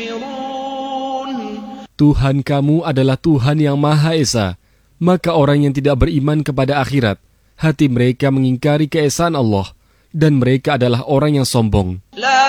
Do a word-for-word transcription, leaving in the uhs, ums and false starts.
Tuhan kamu adalah Tuhan yang Maha Esa. Maka orang yang tidak beriman kepada akhirat, hati mereka mengingkari keesaan Allah, dan mereka adalah orang yang sombong.